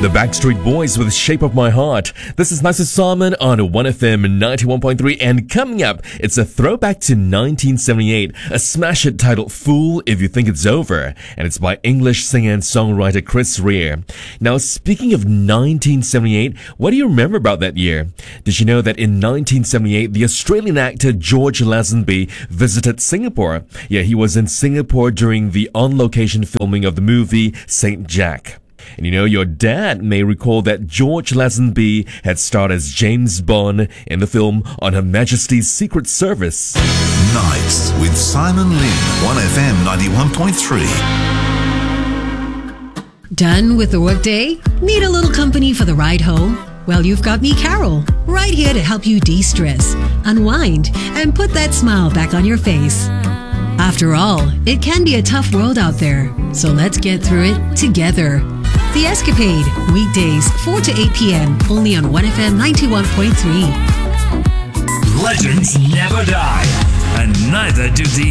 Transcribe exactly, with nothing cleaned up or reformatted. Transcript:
The Backstreet Boys with Shape of My Heart. This is Nasir Salman on one F M ninety-one point three, and coming up, it's a throwback to nineteen seventy-eight, a smash hit titled Fool If You Think It's Over, and it's by English singer and songwriter Chris Rea. Now, speaking of nineteen seventy-eight, what do you remember about that year? Did you know that in nineteen seventy-eight, the Australian actor George Lazenby visited Singapore? Yeah, he was in Singapore during the on-location filming of the movie Saint Jack. And you know, your dad may recall that George Lazenby had starred as James Bond in the film On Her Majesty's Secret Service. Nights with Simon Lin, one F M ninety-one point three. Done with the workday? Need a little company for the ride home? Well, you've got me, Carol, right here to help you de-stress, unwind, and put that smile back on your face. After all, it can be a tough world out there, so let's get through it together. The Escapade, weekdays four to eight p.m. only on one F M ninety-one point three. Legends never die, and neither do these